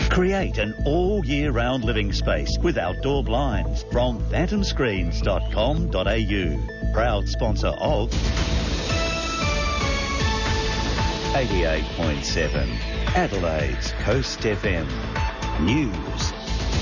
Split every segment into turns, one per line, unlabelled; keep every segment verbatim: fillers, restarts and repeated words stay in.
Create an all-year-round living space with outdoor blinds from phantom screens dot com dot a u. Proud sponsor of eighty-eight point seven, Adelaide's Coast F M. News.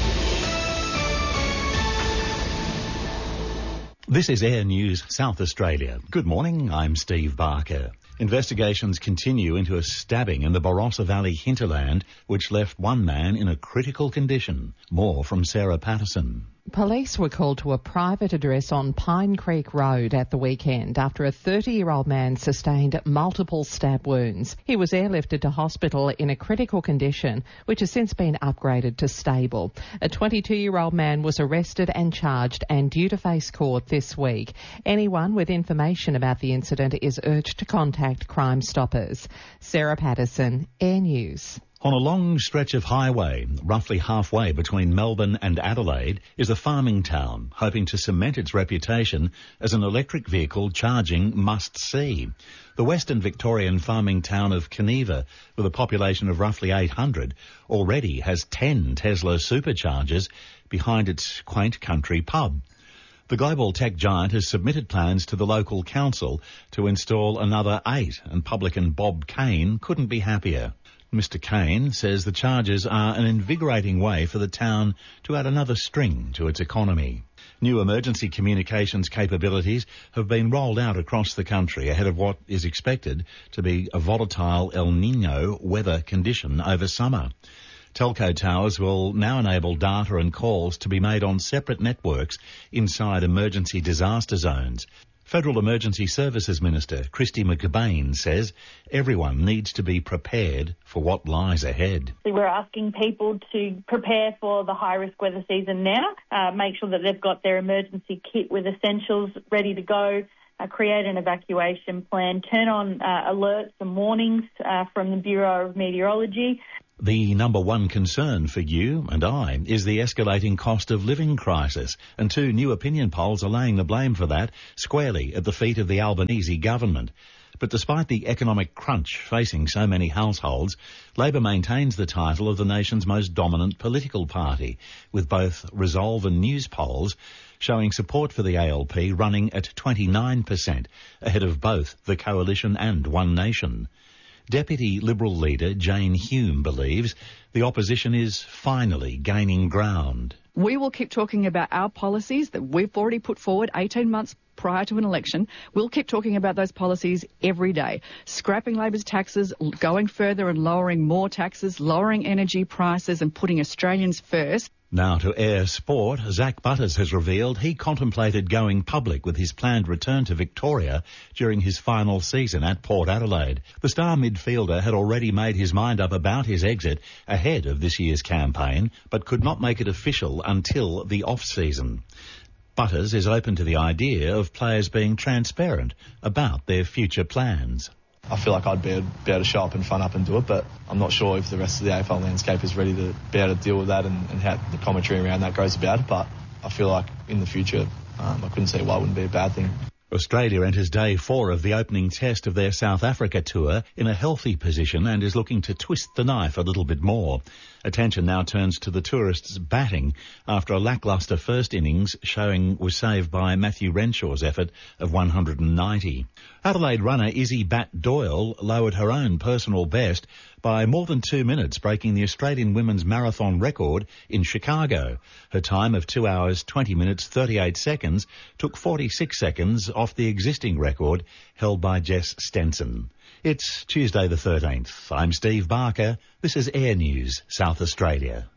This is Air News South Australia. Good morning, I'm Steve Barker. Investigations continue into a stabbing in the Barossa Valley hinterland, which left one man in a critical condition. More from Sarah Patterson.
Police were called to a private address on Pine Creek Road at the weekend after a thirty-year-old man sustained multiple stab wounds. He was airlifted to hospital in a critical condition, which has since been upgraded to stable. A twenty-two-year-old man was arrested and charged and due to face court this week. Anyone with information about the incident is urged to contact Crime Stoppers. Sarah Patterson, Air News.
On a long stretch of highway, roughly halfway between Melbourne and Adelaide, is a farming town, hoping to cement its reputation as an electric vehicle charging must-see. The Western Victorian farming town of Geneva, with a population of roughly eight hundred, already has ten Tesla superchargers behind its quaint country pub. The global tech giant has submitted plans to the local council to install another eight, and publican Bob Kane couldn't be happier. Mister Kane says the chargers are an invigorating way for the town to add another string to its economy. New emergency communications capabilities have been rolled out across the country ahead of what is expected to be a volatile El Niño weather condition over summer. Telco towers will now enable data and calls to be made on separate networks inside emergency disaster zones. Federal Emergency Services Minister Christy McBain says everyone needs to be prepared for what lies ahead.
We're asking people to prepare for the high-risk weather season now, uh, make sure that they've got their emergency kit with essentials ready to go, uh, create an evacuation plan, turn on uh, alerts and warnings uh, from the Bureau of Meteorology.
The number one concern for you and I is the escalating cost of living crisis, and two new opinion polls are laying the blame for that squarely at the feet of the Albanese government. But despite the economic crunch facing so many households, Labor maintains the title of the nation's most dominant political party, with both Resolve and News polls showing support for the A L P running at twenty-nine percent, ahead of both the Coalition and One Nation. Deputy Liberal leader Jane Hume believes the opposition is finally gaining ground.
We will keep talking about our policies that we've already put forward eighteen months prior to an election. We'll keep talking about those policies every day. Scrapping Labor's taxes, going further and lowering more taxes, lowering energy prices and putting Australians first.
Now to Air Sport, Zach Butters has revealed he contemplated going public with his planned return to Victoria during his final season at Port Adelaide. The star midfielder had already made his mind up about his exit ahead of this year's campaign, but could not make it official until the off-season. Butters is open to the idea of players being transparent about their future plans.
I feel like I'd be able, be able to show up and fun up and do it, but I'm not sure if the rest of the A F L landscape is ready to be able to deal with that and, and how the commentary around that goes about it. But I feel like in the future, um, I couldn't see why it wouldn't be a bad thing.
Australia enters day four of the opening test of their South Africa tour in a healthy position and is looking to twist the knife a little bit more. Attention now turns to the tourists' batting after a lacklustre first innings showing was saved by Matthew Renshaw's effort of one hundred ninety. Adelaide runner Izzy Bat Doyle lowered her own personal best by more than two minutes, breaking the Australian women's marathon record in Chicago. Her time of two hours, twenty minutes, thirty-eight seconds took forty-six seconds off the existing record held by Jess Stenson. It's Tuesday the thirteenth. I'm Steve Barker. This is Air News South Australia.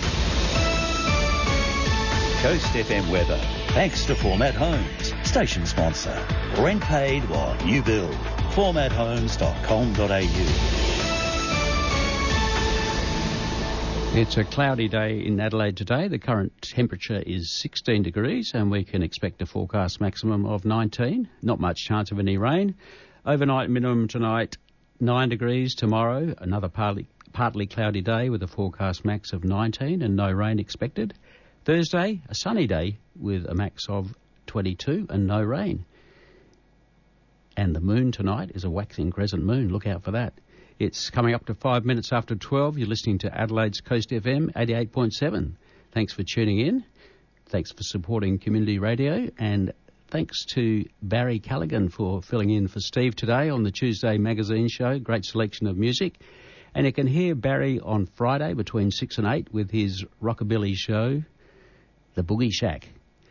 Coast F M weather, thanks to Format Homes, station sponsor. Rent paid while you build. format homes dot com dot a u.
It's a cloudy day in Adelaide today. The current temperature is sixteen degrees and we can expect a forecast maximum of nineteen. Not much chance of any rain. Overnight minimum tonight, nine degrees. Tomorrow, another partly, partly cloudy day with a forecast max of nineteen and no rain expected. Thursday, a sunny day with a max of twenty-two and no rain. And the moon tonight is a waxing crescent moon. Look out for that. It's coming up to five minutes after twelve. You're listening to Adelaide's Coast F M eighty-eight point seven. Thanks for tuning in. Thanks for supporting community radio. And thanks to Barry Callaghan for filling in for Steve today on the Tuesday Magazine Show. Great selection of music. And you can hear Barry on Friday between six and eight with his rockabilly show, The Boogie Shack.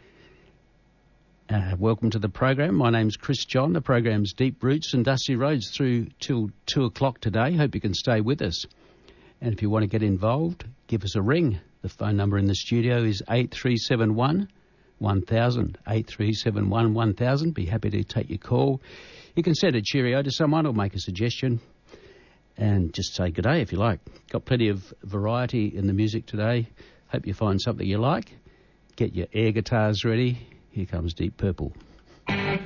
Uh, welcome to the program. My name's Chris John. The program's Deep Roots and Dusty Roads through till two o'clock today. Hope you can stay with us. And if you want to get involved, give us a ring. The phone number in the studio is eight three seven one one thousand, eight three seven one one thousand. Be happy to take your call. You can send a cheerio to someone or make a suggestion and just say good day if you like. Got plenty of variety in the music today. Hope you find something you like. Get your air guitars ready. Here comes Deep Purple.